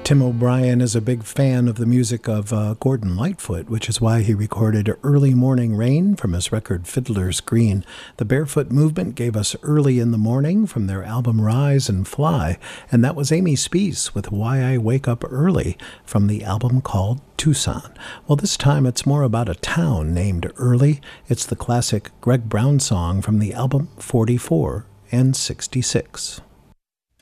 Tim O'Brien is a big fan of the music of Gordon Lightfoot, which is why he recorded Early Morning Rain from his record Fiddler's Green. The Barefoot Movement gave us Early in the Morning from their album Rise and Fly, and that was Amy Speace with Why I Wake Up Early from the album called Tucson. Well, this time it's more about a town named Early. It's the classic Greg Brown song from the album 44 and 66.